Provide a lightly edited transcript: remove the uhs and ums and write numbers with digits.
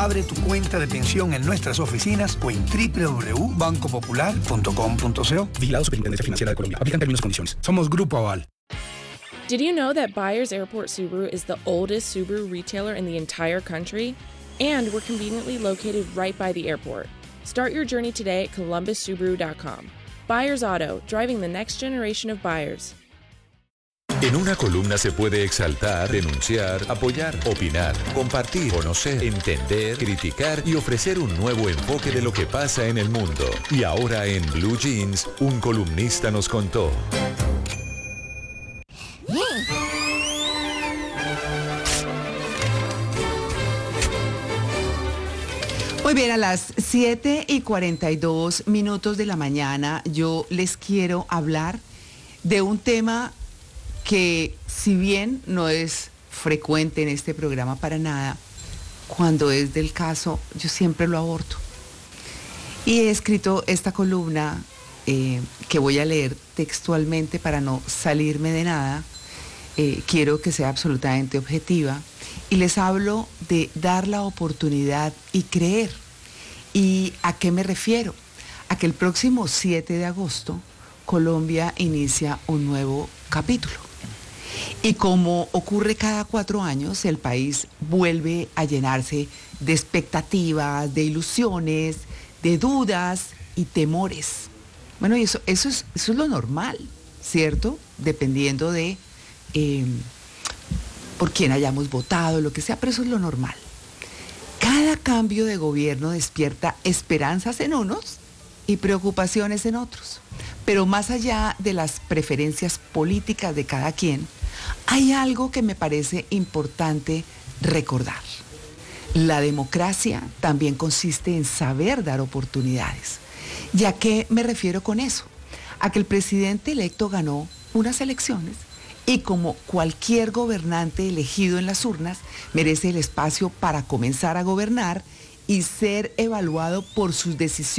Abre tu cuenta de pensión en nuestras oficinas o en www.bancopopular.com.co. Vigilado Superintendencia Financiera de Colombia. Aplican términos y condiciones. Somos Grupo Aval. Did you know that Byers Airport Subaru is the oldest Subaru retailer in the entire country? And we're conveniently located right by the airport. Start your journey today at columbussubaru.com. Byers Auto, driving the next generation of buyers. En una columna se puede exaltar, denunciar, apoyar, opinar, compartir, conocer, entender, criticar y ofrecer un nuevo enfoque de lo que pasa en el mundo. Y ahora en Blue Jeans, un columnista nos contó. Muy bien, a las 7:42 de la mañana yo les quiero hablar de un tema que, si bien no es frecuente en este programa para nada, cuando es del caso yo siempre lo abordo. Y he escrito esta columna que voy a leer textualmente para no salirme de nada. Quiero que sea absolutamente objetiva y les hablo de dar la oportunidad y creer. ¿Y a qué me refiero? A que el próximo 7 de agosto Colombia inicia un nuevo capítulo. Y como ocurre cada 4 años, el país vuelve a llenarse de expectativas, de ilusiones, de dudas y temores. Bueno, y eso es lo normal, ¿cierto? Dependiendo de por quién hayamos votado, lo que sea, pero eso es lo normal. Cada cambio de gobierno despierta esperanzas en unos y preocupaciones en otros. Pero más allá de las preferencias políticas de cada quien, hay algo que me parece importante recordar. La democracia también consiste en saber dar oportunidades. ¿Y a qué me refiero con eso? A que el presidente electo ganó unas elecciones y como cualquier gobernante elegido en las urnas, merece el espacio para comenzar a gobernar y ser evaluado por sus decisiones